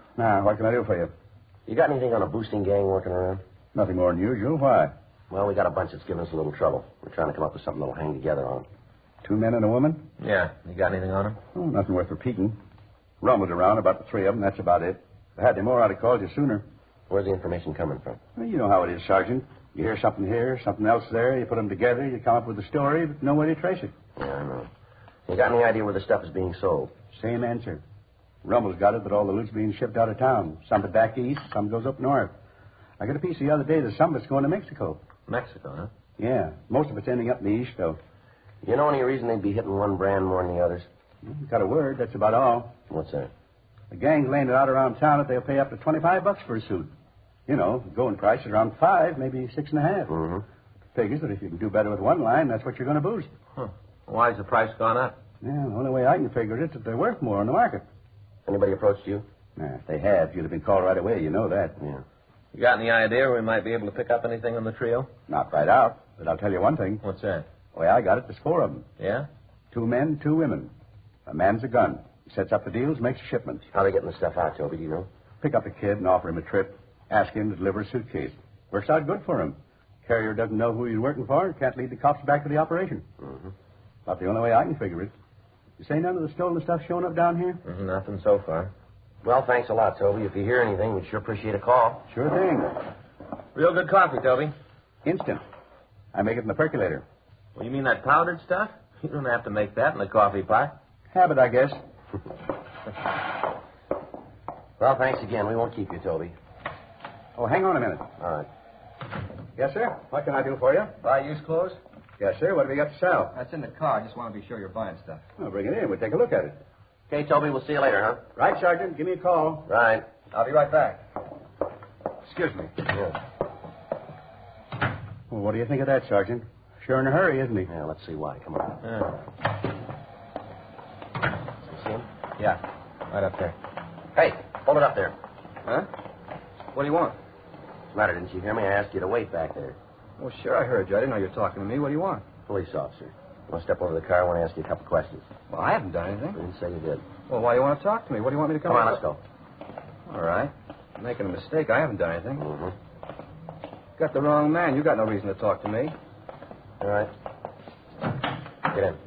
Now, what can I do for you? You got anything on a boosting gang working around? Nothing more than usual. Why? Well, we got a bunch that's giving us a little trouble. We're trying to come up with something that'll hang together on. 2 men and a woman? Yeah. You got anything on him? Oh, nothing worth repeating. Rumbled around about the 3 of them. That's about it. If I had any more, I'd have called you sooner. Where's the information coming from? Well, you know how it is, Sergeant. You hear something here, something else there. You put them together. You come up with a story, but no way to trace it. Yeah, I know. You got any idea where the stuff is being sold? Same answer. Rumble's got it that all the loot's being shipped out of town. Some it back east, some goes up north. I got a piece the other day that some of it's going to Mexico. Mexico, huh? Yeah. Most of it's ending up in the east, though. You know any reason they'd be hitting one brand more than the others? Got a word. That's about all. What's that? The gang's laying it out around town that they'll pay up to $25 for a suit. You know, going price is around 5, maybe 6.5. Mm-hmm. Figures that if you can do better with one line, that's what you're going to boost. Huh. Why's the price gone up? Yeah, the only way I can figure it is that they're worth more on the market. Anybody approached you? Nah, if they have, you'd have been called right away. You know that. Yeah. You got any idea we might be able to pick up anything on the trio? Not right out, but I'll tell you one thing. What's that? The way I got it, there's 4 of them. Yeah? 2 men, 2 women. A man's a gun. He sets up the deals, makes a shipment. How they getting the stuff out, Toby, do you know? Pick up a kid and offer him a trip. Ask him to deliver a suitcase. Works out good for him. Carrier doesn't know who he's working for and can't lead the cops back to the operation. Mm-hmm. About the only way I can figure it. You say none of the stolen stuff showing up down here? Nothing so far. Well, thanks a lot, Toby. If you hear anything, we'd sure appreciate a call. Sure thing. Real good coffee, Toby. Instant. I make it in the percolator. Well, you mean that powdered stuff? You don't have to make that in the coffee pot. Habit, I guess. Well, thanks again. We won't keep you, Toby. Oh, hang on a minute. All right. Yes, sir? What can I do for you? Buy used clothes? Yes, sir. What have you got to sell? That's in the car. I just want to be sure you're buying stuff. Well, bring it in. We'll take a look at it. Okay, Toby, we'll see you later, huh? Right, Sergeant. Give me a call. Right. I'll be right back. Excuse me. Yeah. Well, what do you think of that, Sergeant? Sure in a hurry, isn't he? Yeah, let's see why. Come on. Yeah. You see him? Yeah. Right up there. Hey, hold it up there. Huh? What do you want? What's the matter? Didn't you hear me? I asked you to wait back there. Well, sure, I heard you. I didn't know you were talking to me. What do you want? Police officer. You want to step over to the car? I want to ask you a couple questions. Well, I haven't done You anything. didn't say you did. Well, why do you want to talk to me? What do you want me to come Come on, let's go. All right. I'm making a mistake. I haven't done anything. Mm-hmm. Got the wrong man. You got no reason to talk to me. All right. Get in.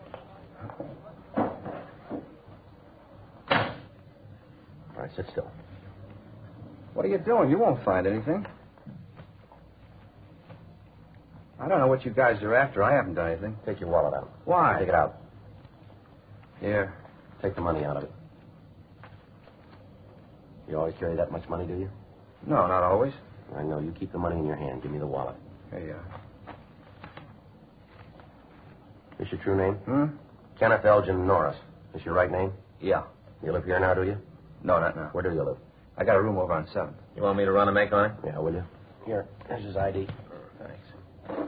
All right, sit still. What are you doing? You won't find anything. I don't know what you guys are after. I haven't done anything. Take your wallet out. Why? Take it out. Here. Take the money out of it. You always carry that much money, do you? No, not always. I know. You keep the money in your hand. Give me the wallet. Here you are. This your true name? Hmm? Kenneth Elgin Norris. This your right name? Yeah. You live here now, do you? No, not now. Where do you live? I got a room over on 7th. You want me to run a make on it? Yeah, will you? Here. Here's his ID. Thanks.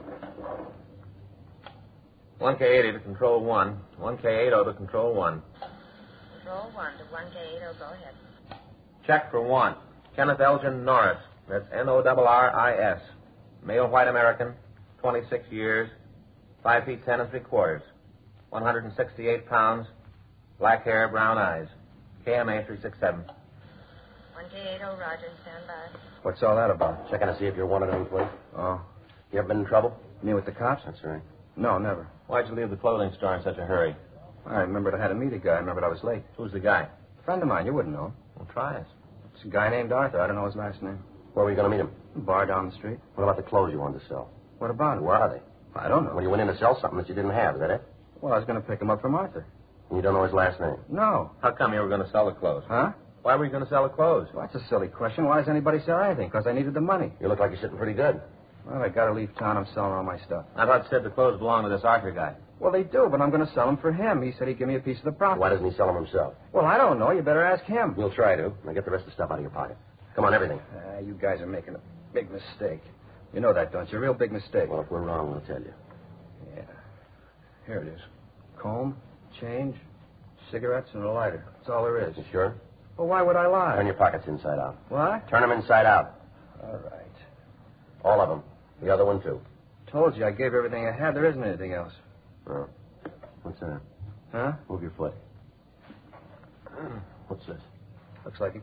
1K80 to control 1. 1K80 to control 1. Control 1 to 1K80. Go ahead. Check for 1. Kenneth Elgin Norris. That's Norris. Male white American, 26 years, 5 feet 10 and 3/4, 168 pounds, black hair, brown eyes. KMA 367. 1K80. Roger. Stand by. What's all that about? Checking to see if you're wanted on place. Oh. You ever been in trouble? Me with the cops? That's right. No, never. Why'd you leave the clothing store in such a hurry? I remembered I had to meet a guy. I remembered I was late. Who's the guy? A friend of mine. You wouldn't know him. Well, try us. It's a guy named Arthur. I don't know his last name. Where were you going to meet him? A bar down the street. What about the clothes you wanted to sell? What about it? Where are they? I don't know. Well, you went in to sell something that you didn't have. Is that it? Well, I was going to pick him up from Arthur. And you don't know his last name? No. How come you were going to sell the clothes? Huh? Why were you going to sell the clothes? Well, that's a silly question. Why does anybody sell anything? Because I needed the money. You look like you're sitting pretty good. Well, I got to leave town. I'm selling all my stuff. I thought you said the clothes belonged to this Arthur guy. Well, they do, but I'm going to sell them for him. He said he'd give me a piece of the profit. Why doesn't he sell them himself? Well, I don't know. You better ask him. We'll try to. Now get the rest of the stuff out of your pocket. Come on, everything. You guys are making a big mistake. You know that, don't you? A real big mistake. Well, if we're wrong, we'll tell you. Yeah. Here it is. Comb, change, cigarettes, and a lighter. That's all there is. You sure? Well, why would I lie? Turn your pockets inside out. What? Turn them inside out. All right. All of them. The other one, too. Told you I gave everything I had. There isn't anything else. Oh. What's that? Huh? Move your foot. What's this? Looks like a